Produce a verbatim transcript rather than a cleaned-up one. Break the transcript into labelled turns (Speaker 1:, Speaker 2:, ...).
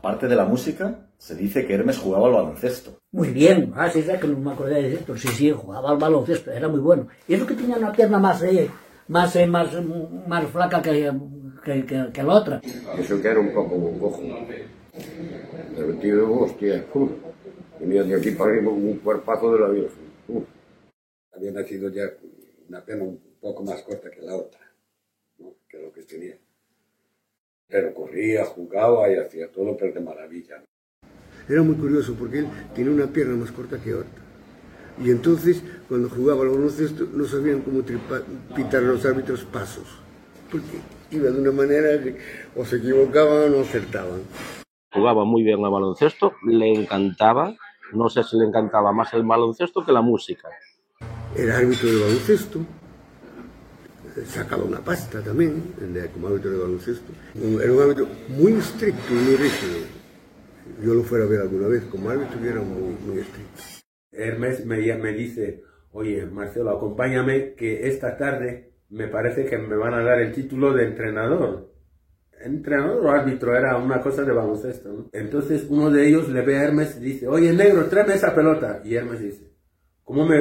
Speaker 1: Aparte de la música, se dice que Hermes jugaba al baloncesto.
Speaker 2: Muy bien, ah, sí, es que no me acordé de esto. Sí, sí, jugaba al baloncesto, era muy bueno. Y eso que tenía una pierna más, eh, más, eh, más, más flaca que, que, que, que la otra.
Speaker 3: Eso que era un poco cojo. Pero el tío, hostia, uh, venía de aquí para arriba con un cuerpazo de la Virgen. Uh. Había nacido ya una pierna un poco más corta que la otra, ¿no? Que lo que tenía. Pero corría, jugaba y hacía todo, pero de maravilla.
Speaker 4: Era muy curioso porque él tenía una pierna más corta que otra. Y entonces, cuando jugaba al baloncesto, no sabían cómo tripa, pitar los árbitros pasos. Porque iba de una manera que o se equivocaban o no acertaban.
Speaker 5: Jugaba muy bien al baloncesto, le encantaba. No sé si le encantaba más el baloncesto que la música.
Speaker 4: Era árbitro de baloncesto. Sacaba una pasta también, como árbitro de baloncesto. Era un árbitro muy estricto y muy rígido. Yo lo fuera a ver alguna vez, como árbitro era muy, muy estricto.
Speaker 6: Hermes me, me dice, oye, Marcelo, acompáñame, que esta tarde me parece que me van a dar el título de entrenador. Entrenador o árbitro, era una cosa de baloncesto, ¿no? Entonces uno de ellos le ve a Hermes y dice, oye, negro, tráeme esa pelota. Y Hermes dice, ¿cómo me